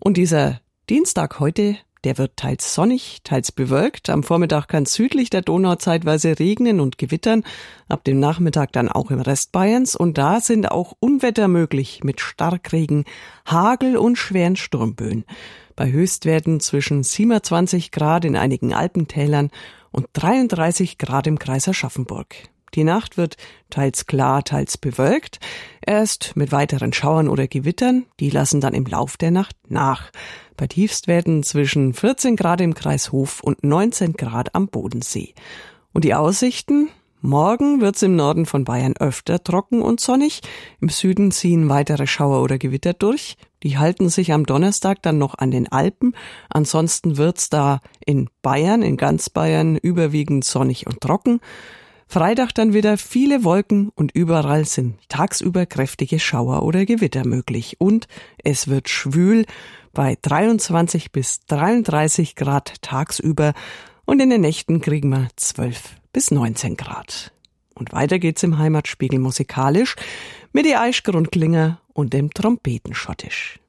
Und dieser Dienstag heute, der wird teils sonnig, teils bewölkt. Am Vormittag kann südlich der Donau zeitweise regnen und gewittern, ab dem Nachmittag dann auch im Rest Bayerns. Und da sind auch Unwetter möglich mit Starkregen, Hagel und schweren Sturmböen. Bei Höchstwerten zwischen 27 Grad in einigen Alpentälern und 33 Grad im Kreis Aschaffenburg. Die Nacht wird teils klar, teils bewölkt. Erst mit weiteren Schauern oder Gewittern, die lassen dann im Lauf der Nacht nach. Bei Tiefstwerten zwischen 14 Grad im Kreis Hof und 19 Grad am Bodensee. Und die Aussichten? Morgen wird's im Norden von Bayern öfter trocken und sonnig. Im Süden ziehen weitere Schauer oder Gewitter durch. Die halten sich am Donnerstag dann noch an den Alpen. Ansonsten wird's da in Bayern, in ganz Bayern, überwiegend sonnig und trocken. Freitag dann wieder viele Wolken und überall sind tagsüber kräftige Schauer oder Gewitter möglich. Und es wird schwül bei 23 bis 33 Grad tagsüber und in den Nächten kriegen wir 12 bis 19 Grad. Und weiter geht's im Heimatspiegel musikalisch mit die Eischgrundklinger und dem Trompetenschottisch.